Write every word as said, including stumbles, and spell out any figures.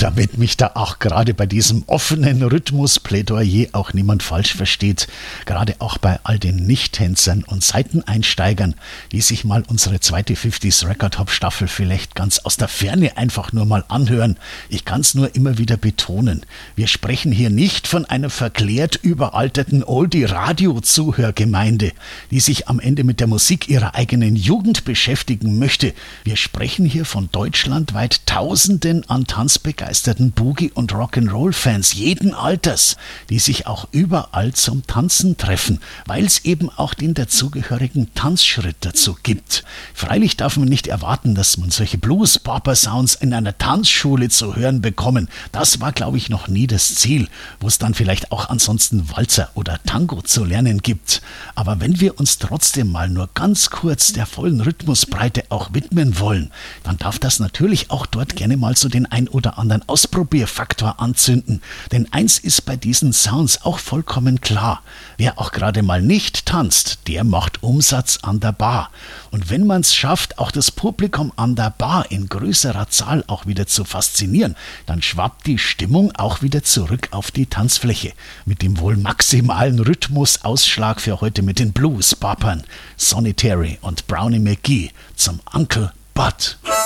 damit mich da auch gerade bei diesem offenen Rhythmusplädoyer auch niemand falsch versteht, gerade auch bei all den Nicht-Tänzern und Seiteneinsteigern, die sich mal unsere zweite fünfziger Record Hop Staffel vielleicht ganz aus der Ferne einfach nur mal anhören. Ich kann es nur immer wieder betonen, wir sprechen hier nicht von einer verklärt überalterten Oldie-Radio-Zuhörgemeinde, die sich am Ende mit der Musik ihrer eigenen Jugend beschäftigen möchte. Wir sprechen hier von deutschlandweit Tausenden an tanzbegeisterten Boogie- und Rock'n'Roll-Fans jeden Alters, die sich auch überall zum Tanzen treffen, weil es eben auch den dazugehörigen Tanzschritt dazu gibt. Freilich darf man nicht erwarten, dass man solche Blues-Papa-Sounds in einer Tanzschule zu hören bekommen. Das war, glaube ich, noch nie das Ziel, wo es dann vielleicht auch ansonsten Walzer oder Tango zu lernen gibt. Aber wenn wir uns trotzdem mal nur ganz kurz der vollen Rhythmusbreite auch widmen wollen, dann darf das natürlich auch dort gerne mal so den ein oder anderen Ausprobierfaktor anzünden. Denn eins ist bei diesen Sounds auch vollkommen klar. Wer auch gerade mal nicht tanzt, der macht Umsatz an der Bar. Und wenn man es schafft, auch das Publikum an der Bar in größerer Zahl auch wieder zu faszinieren, dann schwappt die Stimmung auch wieder zurück auf die Tanzfläche. Mit dem wohl maximalen Rhythmusausschlag für heute mit den Blues-Papern Sonny Terry und Brownie McGhee zum Uncle Bud.